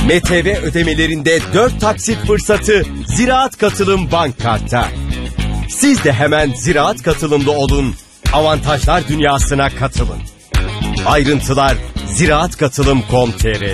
MTV ödemelerinde 4 taksit fırsatı Ziraat Katılım Bank Kart'ta. Siz de hemen Ziraat Katılımlı olun, avantajlar dünyasına katılın. Ayrıntılar ziraatkatılım.com.tr